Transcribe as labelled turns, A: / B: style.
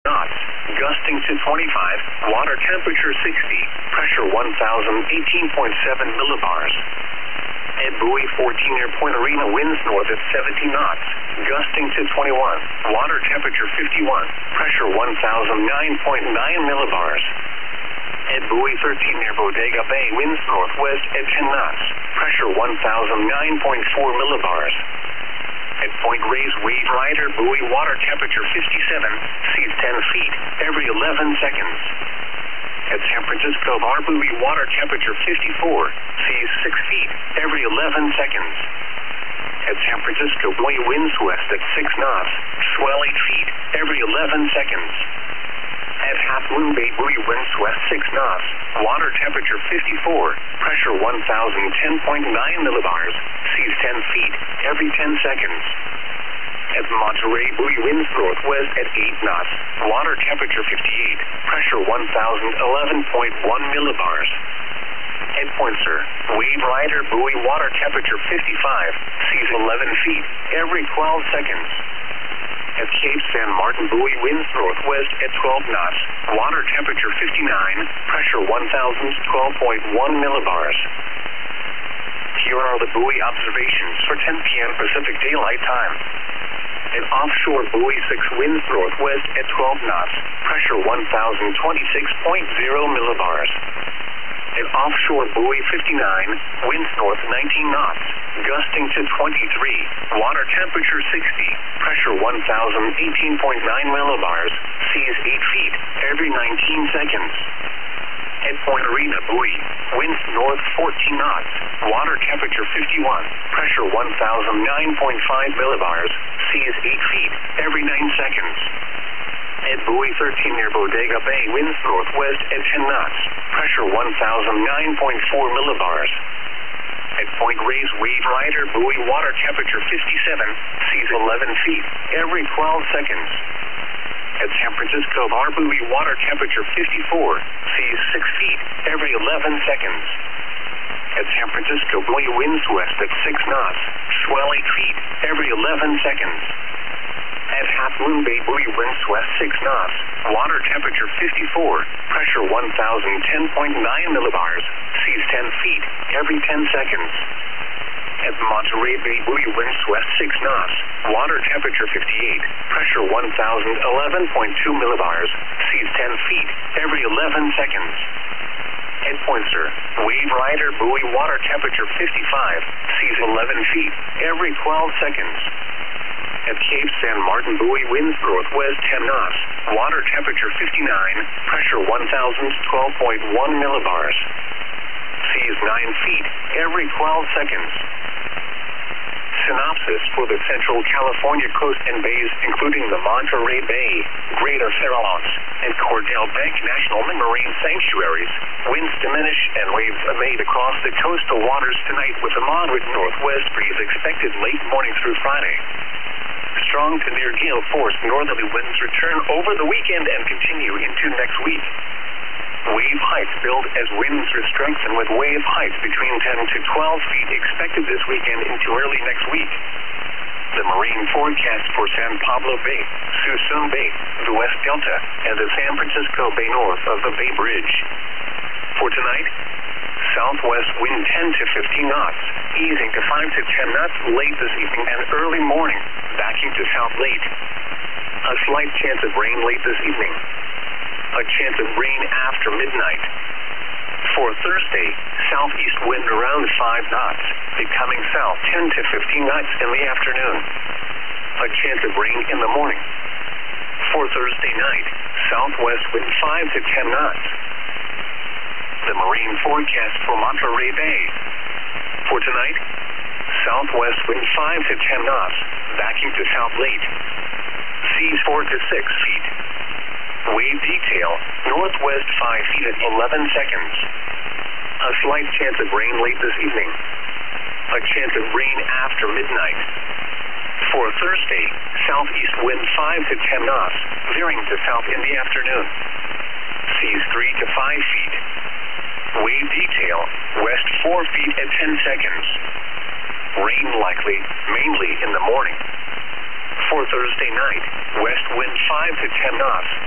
A: knots, gusting to 25, water temperature 60, pressure 1,018.7 millibars. At buoy 14 near Point Arena, winds north at 70 knots, gusting to 21, water temperature 51, pressure 1,009.9 millibars. At buoy 13 near Bodega Bay, winds northwest at 10 knots, pressure 1,009.4 millibars. At Point Reyes, wave rider, buoy, water temperature 57, seas 10 feet every 11 seconds. At San Francisco Bar, buoy, water temperature 54, seas 6 feet every 11 seconds. At San Francisco buoy, winds west at 6 knots, swell 8 feet every 11 seconds. At Half Moon Bay, buoy, winds west 6 knots, water temperature 54, pressure 1,010.9 millibars, seas 10 feet every 10 seconds. At Monterey, buoy, winds northwest at 8 knots, water temperature 58, pressure 1,011.1 millibars. At Point Sur, wave rider, buoy, water temperature 55, seas 11 feet every 12 seconds. At Cape San Martin, buoy, winds northwest at 12 knots, water temperature 59, pressure 1,012.1 millibars. Here are the buoy observations for 10 p.m. Pacific Daylight Time. At offshore buoy 6, winds northwest at 12 knots, pressure 1,026.0 millibars. At offshore buoy 59, winds north 19 knots, gusting to 23, water temperature 60, pressure 1,018.9 millibars, seas 8 feet every 19 seconds. At Point Arena, buoy, winds north 14 knots, water temperature 51, pressure 1,009.5 millibars, seas 8 feet every 9 seconds. At buoy 13 near Bodega Bay, winds northwest at 10 knots, pressure 1,009.4 millibars. At Point Reyes, wave rider, buoy, water temperature 57, seas 11 feet every 12 seconds. At San Francisco Bar, buoy, water temperature 54, seas 6 feet every 11 seconds. At San Francisco buoy, winds west at 6 knots, swell 8 feet every 11 seconds. At Half Moon Bay, buoy, winds west 6 knots, water temperature 54, pressure 1,010.9 millibars, seas 10 feet every 10 seconds. At Monterey Bay, buoy, winds west 6 knots, water temperature 58, pressure 1,011.2 millibars, seas 10 feet every 11 seconds. At Point Sur, wave rider, buoy, water temperature 55, seas 11 feet every 12 seconds. At Cape San Martin, buoy, winds northwest 10 knots, water temperature 59, pressure 1,012.1 millibars, seas 9 feet every 12 seconds. Synopsis for the Central California coast and bays, including the Monterey Bay, Greater Farallones, and Cordell Bank National Marine Sanctuaries. Winds diminish and waves abate across the coastal waters tonight, with a moderate northwest breeze expected late morning through Friday. Strong to near gale force northerly winds return over the weekend and continue into next week. Wave heights build as winds strengthen, with wave heights between 10 to 12 feet expected this weekend into early next week. The marine forecast for San Pablo Bay, Suisun Bay, the West Delta, and the San Francisco Bay north of the Bay Bridge. For tonight, southwest wind 10 to 15 knots, easing to 5 to 10 knots late this evening and early morning, backing to south late. A slight chance of rain late this evening. A chance of rain after midnight. For Thursday, southeast wind around 5 knots, becoming south 10 to 15 knots in the afternoon. A chance of rain in the morning. For Thursday night, southwest wind 5 to 10 knots. The marine forecast for Monterey Bay. For tonight, southwest wind 5 to 10 knots, backing to south late. Seas 4 to 6 feet. Wave detail, northwest 5 feet at 11 seconds. A slight chance of rain late this evening. A chance of rain after midnight. For Thursday, southeast wind 5 to 10 knots, veering to south in the afternoon. Seas 3 to 5 feet. Wave detail, west 4 feet at 10 seconds. Rain likely, mainly in the morning. For Thursday night, west wind 5 to 10 knots,